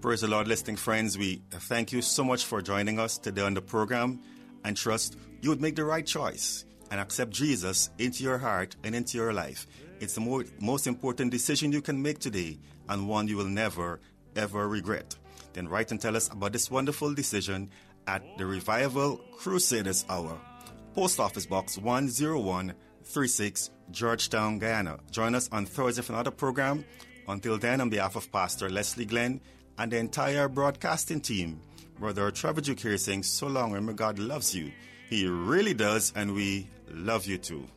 Praise the Lord, listening friends. We thank you so much for joining us today on the program and trust you would make the right choice and accept Jesus into your heart and into your life. It's the most important decision you can make today and one you will never, ever regret. Then write and tell us about this wonderful decision at the Revival Crusaders Hour, Post Office Box 10136, Georgetown, Guyana. Join us on Thursday for another program. Until then, on behalf of Pastor Leslie Glenn and the entire broadcasting team, Brother Trevor Duke here saying so long, remember God loves you. He really does, and we love you too.